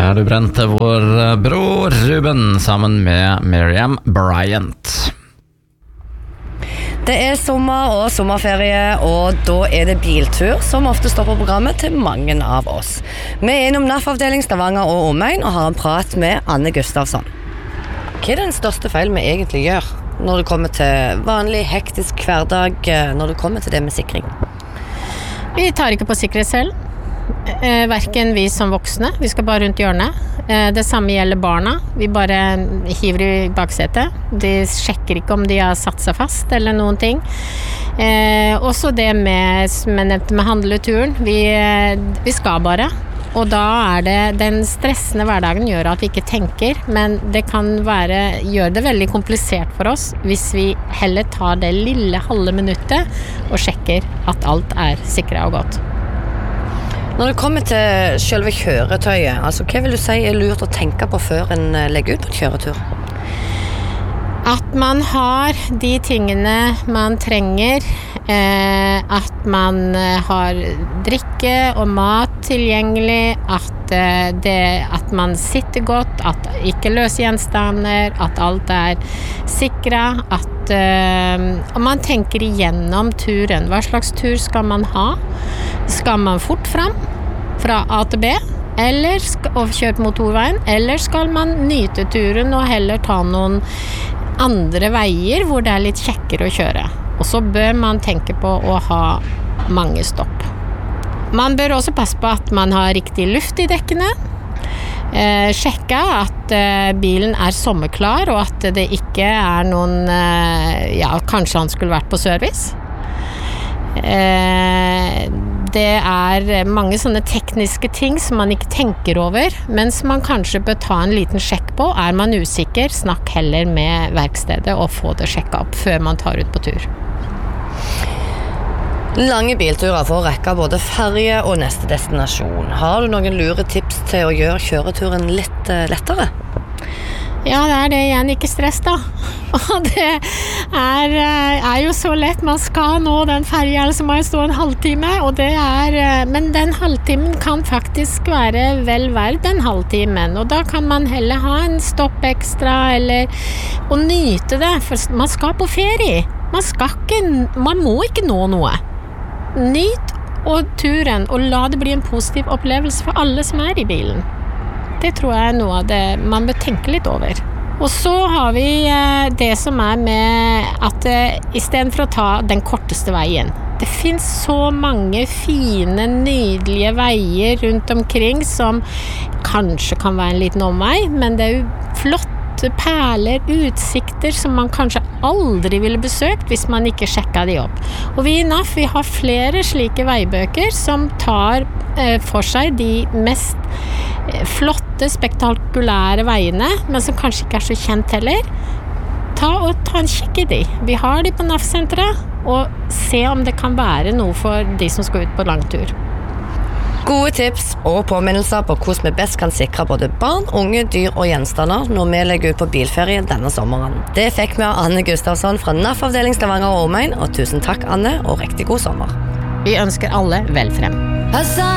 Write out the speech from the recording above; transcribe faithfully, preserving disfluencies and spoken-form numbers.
Ja, du brente vår bror Ruben sammen med Miriam Bryant. Det er sommer og sommerferie, og da er det biltur som ofte står på programmet til mange av oss. Vi er innom N A F-avdeling Stavanger og omegn og har en prat med Anne Gustavsson. Hva er den største feil vi egentlig gjør når det kommer til vanlig hektisk hverdag, når det kommer til det med sikring? Vi tar ikke på sikkerhet selv. Eh, hverken vi som voksne, vi skal bare rundt hjørnet. Eh, det samme gjelder barna. Vi bare hiver i baksetet. De sjekker ikke om de har satt seg fast eller noen ting. Eh, også det med, som jeg nevnte med handleturen. Vi, vi skal bare. Og da er det, den stressende hverdagen gjør at vi ikke tenker, men det kan være, gjør det veldig komplisert for oss hvis vi heller tar det lille halve minuttet og sjekker at alt er sikret og godt. Når det kommer til selve kjøretøyet, altså hva vil du si er lurt å tenke på før en legger ut på en kjøretur? At man har de tingene man trenger, eh, at man har drikke og mat tilgjengelig, at, eh, det, at man sitter godt, at ikke løse gjenstander, at alt er sikret, at eh, og man tenker igjennom turen. Hva slags tur skal man ha? Skal man fort fram fra A til B, eller skal, og kjøre på motorveien, eller skal man nyte turen og heller ta noen andre veier hvor det er litt kjekkere å kjøre? Og så bør man tenke på å ha mange stopp. Man bør også passe på at man har riktig luft i dekkene, eh, sjekke at eh, bilen er sommerklar, og at det ikke er noen, eh, ja, kanskje han skulle vært på service. Eh, det er mange sånne tekniske ting som man ikke tenker over, men som man kanskje bør ta en liten sjekk på. Er man usikker, snakk heller med verkstedet og få det sjekket opp før man tar ut på tur. Lange bilturer for å rekke både ferie og neste destinasjon. Har du noen lure tips til å gjøre kjøreturen litt uh, lettere? Ja, det er det igjen, ikke stress da. Og det er, er jo så lett, man skal nå den ferja, eller så må jeg stå en halvtime, og det er, men den halvtimen kan faktisk være vel verd den halvtimen, og da kan man heller ha en stopp ekstra, eller, og nyte det, for man skal på ferie. Man skal ikke, man må ikke nå noe. Nyt og turen, og la det bli en positiv opplevelse for alle som er i bilen. Det tror jeg er noe av det man bør tenke litt over. Og så har vi det som er med at i stedet for å ta den korteste veien, det finnes så mange fine, nydelige veier rundt omkring som kanskje kan være en liten omvei, men det er jo flotte perler, utsikter som man kanskje aldri ville besøkt hvis man ikke sjekket de opp. Og vi i N A F, vi har flere slike veibøker som tar eh, for seg de mest eh, flotte, spektakulære veiene, men som kanskje ikke er så kjent heller. Ta og ta en kikk i de. Vi har de på N A F-senteret, og se om det kan være noe for de som skal ut på langtur. Gode tips og påminnelser på hvordan vi best kan sikre både barn, unge, dyr og gjenstander når vi legger ut på bilferie denne sommeren. Det fikk vi av Anne Gustavsson fra N A F-avdeling Stavanger og omegn, og tusen takk Anne, og riktig god sommer. Vi ønsker alle vel frem.